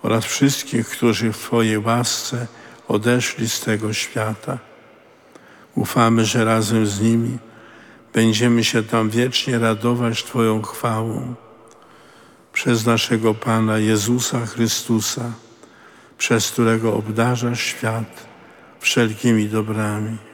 oraz wszystkich, którzy w Twojej łasce odeszli z tego świata. Ufamy, że razem z nimi będziemy się tam wiecznie radować Twoją chwałą. Przez naszego Pana Jezusa Chrystusa, przez którego obdarzasz świat wszelkimi dobrami.